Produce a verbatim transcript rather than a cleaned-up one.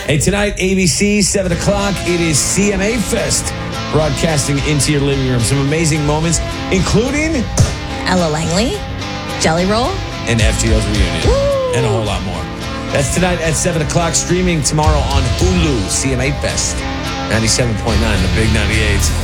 Hey, tonight, A B C, seven o'clock, it is C M A Fest, broadcasting into your living room. Some amazing moments, including Ella Langley, Jelly Roll, and F T O's reunion, Woo! and a whole lot more. That's tonight at seven o'clock, streaming tomorrow on Hulu, C M A Fest, ninety-seven point nine, the Big ninety-eight.